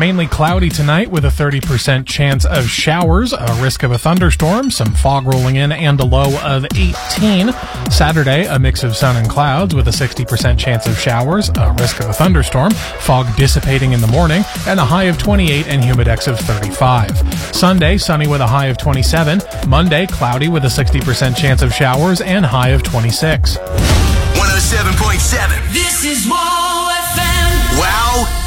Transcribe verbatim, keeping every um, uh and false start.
mainly cloudy tonight with a thirty percent chance of showers, a risk of a thunderstorm, some fog rolling in, and a low of eighteen. Saturday, a mix of sun and clouds with a sixty percent chance of showers, a risk of a thunderstorm, fog dissipating in the morning, and a high of twenty-eight and humidex of thirty-five. Sunday, sunny with a high of twenty-seven. Monday, cloudy with a sixty percent chance of showers and high of twenty-six. one oh seven point seven. This is W O F M. Wow.